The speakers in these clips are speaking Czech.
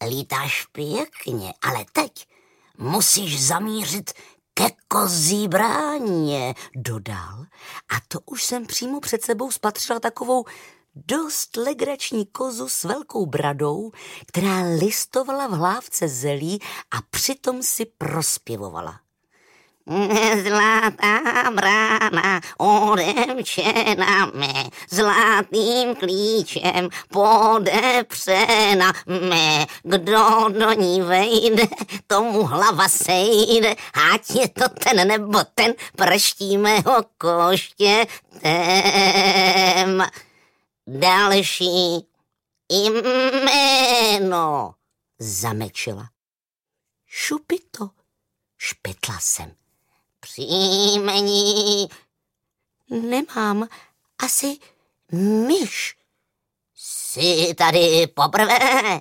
lítáš pěkně, ale teď musíš zamířit ke kozí bráně, dodal. A to už jsem přímo před sebou spatřila takovou dost legrační kozu s velkou bradou, která listovala v hlávce zelí a přitom si prospěvovala. Zlatá brána odemčena mé, zlatým klíčem podepřena mé. Kdo do ní vejde, tomu hlava sejde, ať je to ten nebo ten, prštíme ho koštětem. Další jméno, zamečila. Šupito, špitla jsem. Příjmení nemám, asi myš. Jsi tady poprvé?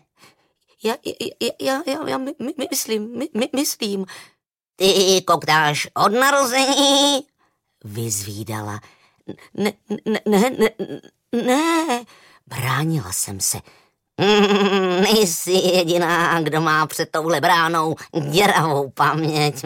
Já myslím. Ty koktáš od narození? Vyzvídala. Ne, bránila jsem se. Nejsi jediná, kdo má před touhle bránou děravou paměť.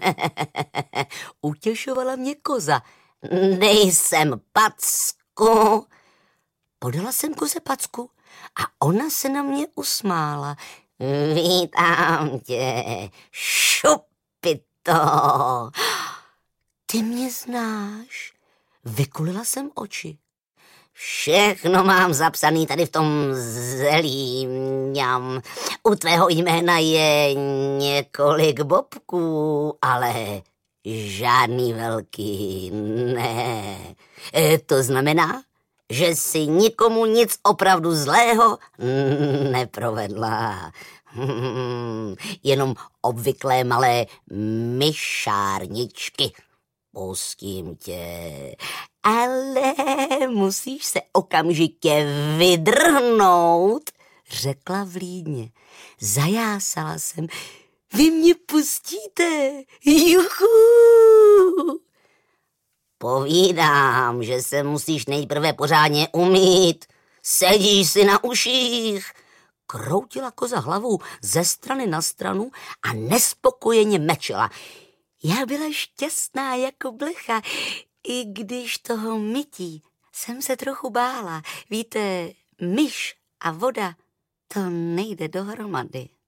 Utěšovala mě koza. Dej sem packu. Podala jsem koze packu a ona se na mě usmála. Vítám tě, Šupito. Ty mě znáš? Vykulila jsem oči. Všechno mám zapsaný tady v tom zelí. U tvého jména je několik bobků, ale žádný velký ne. To znamená, že jsi nikomu nic opravdu zlého neprovedla. Jenom obvyklé malé myšárničky. Pustím tě. Ale musíš se okamžitě vydrhnout, řekla vlídně. Zajásala jsem. Vy mě pustíte? Juchu! Povídám, že se musíš nejprve pořádně umýt. Sedíš si na uších. Kroutila koza hlavou ze strany na stranu a nespokojeně mečela. Já byla šťastná jako blecha, i když toho mytí jsem se trochu bála. Víte, myš a voda, to nejde dohromady.